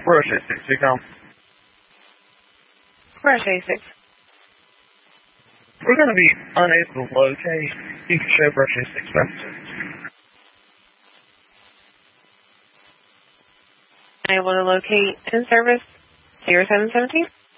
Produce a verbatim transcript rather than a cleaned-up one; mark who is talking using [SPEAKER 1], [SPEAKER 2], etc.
[SPEAKER 1] Brush A six, you come.
[SPEAKER 2] Brush A six.
[SPEAKER 1] We're going to be unable to locate. You can show Brush A six messages.
[SPEAKER 2] Able to locate in service zero seven seventeen.